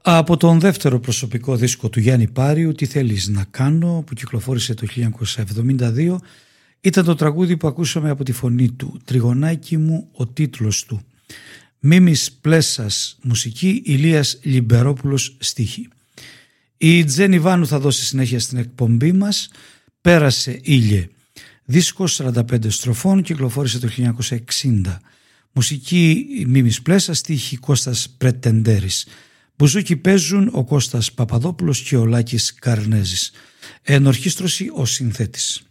Από τον δεύτερο προσωπικό δίσκο του Γιάννη Πάριου, «Τι θέλεις να κάνω», που κυκλοφόρησε το 1972, ήταν το τραγούδι που ακούσαμε από τη φωνή του. «Τριγωνάκι μου» ο τίτλος του. Μίμης Πλέσας μουσική, Ηλίας Λιμπερόπουλος στίχη. Η Τζέννη Βάνου θα δώσει συνέχεια στην εκπομπή μας. «Πέρασε ήλιε». Δίσκος 45 στροφών, κυκλοφόρησε το 1960. Μουσική Μίμης Πλέσας, στίχη Κώστας Πρετεντέρης. Μπουζούκι παίζουν ο Κώστας Παπαδόπουλος και ο Λάκης Καρνέζης. Ενορχήστρωση ο συνθέτης.